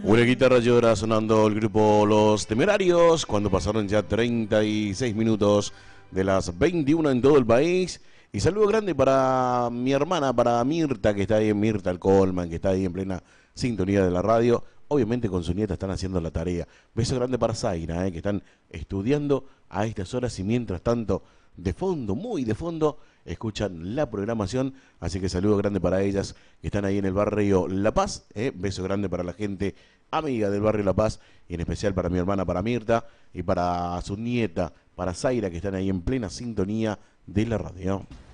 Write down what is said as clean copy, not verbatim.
Una guitarra llora sonando el grupo Los Temerarios cuando pasaron ya 36 minutos de las 21 en todo el país. Y saludo grande para mi hermana, para Mirta, que está ahí en Mirta, el Colman, que está ahí en plena sintonía de la radio. Obviamente con su nieta están haciendo la tarea. Beso grande para Zaira, que están estudiando a estas horas y mientras tanto, de fondo, muy de fondo, escuchan la programación. Así que saludo grande para ellas que están ahí en el barrio La Paz. Beso grande para la gente amiga del barrio La Paz y en especial para mi hermana, para Mirta y para su nieta, para Zaira, que están ahí en plena sintonía de la radio.